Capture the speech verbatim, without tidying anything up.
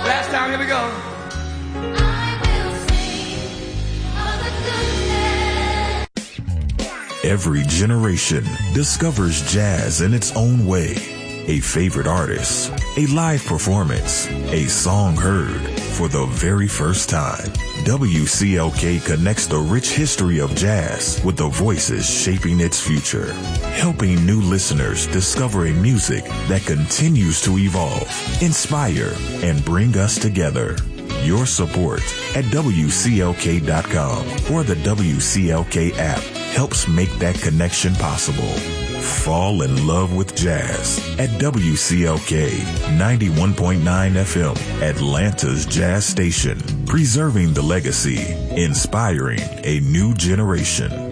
Last time, here we go. Every generation discovers jazz in its own way. A favorite artist, a live performance, a song heard for the very first time. W C L K connects the rich history of jazz with the voices shaping its future, helping new listeners discover a music that continues to evolve, inspire, and bring us together. Your support at W C L K dot com or the W C L K app helps make that connection possible. Fall in love with jazz at W C L K ninety-one point nine F M, Atlanta's jazz station, preserving the legacy, inspiring a new generation.